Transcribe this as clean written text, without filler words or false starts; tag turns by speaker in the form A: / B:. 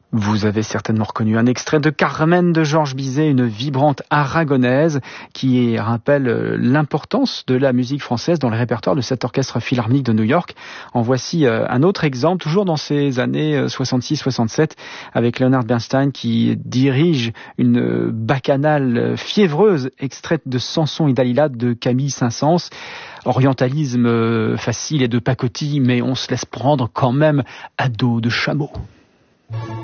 A: Vous avez certainement reconnu un extrait de Carmen de Georges Bizet, une vibrante aragonaise qui rappelle l'importance de la musique française dans le répertoire de cet orchestre philharmonique de New York. En voici un autre exemple, toujours dans ces années 66-67, avec Leonard Bernstein qui dirige une bacchanale fiévreuse extraite de Samson et Dalila de Camille Saint-Saëns. Orientalisme facile et de pacotille, mais on se laisse prendre quand même à dos de chameau.